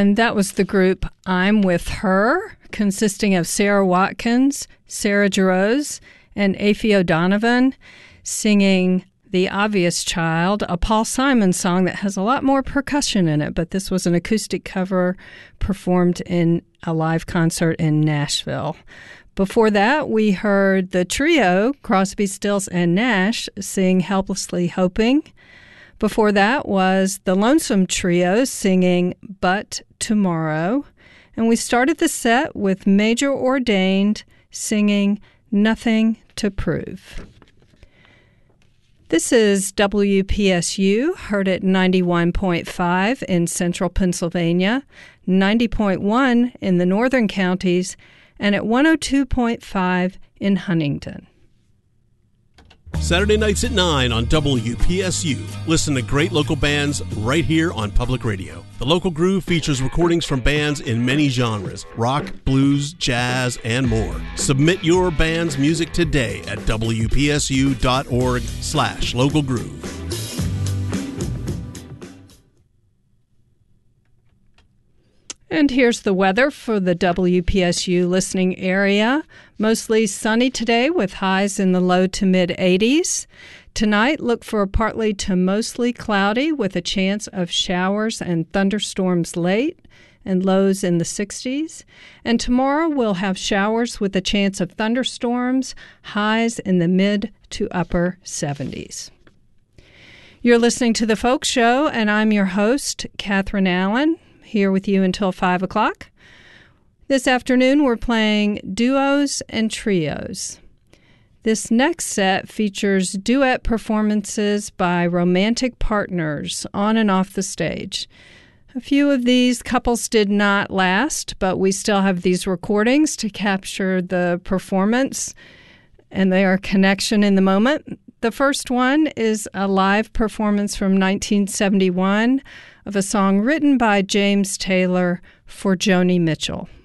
And that was the group I'm With Her, consisting of Sarah Watkins, Sarah Jarosz, and Aoife O'Donovan, singing The Obvious Child, a Paul Simon song that has a lot more percussion in it, but this was an acoustic cover performed in a live concert in Nashville. Before that, we heard the trio, Crosby, Stills, and Nash, sing Helplessly Hoping. Before that was the Lonesome Trio singing But Tomorrow. And we started the set with Major Ordained singing Nothing to Prove. This is WPSU, heard at 91.5 in central Pennsylvania, 90.1 in the northern counties, and at 102.5 in Huntington. Saturday nights at 9 on WPSU. Listen to great local bands right here on public radio. The Local Groove features recordings from bands in many genres: rock, blues, jazz, and more. Submit your band's music today at wpsu.org/localgroove. And here's the weather for the WPSU listening area. Mostly sunny today with highs in the low to mid-80s. Tonight, look for partly to mostly cloudy with a chance of showers and thunderstorms late and lows in the 60s. And tomorrow, we'll have showers with a chance of thunderstorms, highs in the mid to upper 70s. You're listening to The Folk Show, and I'm your host, Catherine Allen, here with you until 5 o'clock. This afternoon, we're playing duos and trios. This next set features duet performances by romantic partners on and off the stage. A few of these couples did not last, but we still have these recordings to capture the performance and their connection in the moment. The first one is a live performance from 1971 of a song written by James Taylor for Joni Mitchell.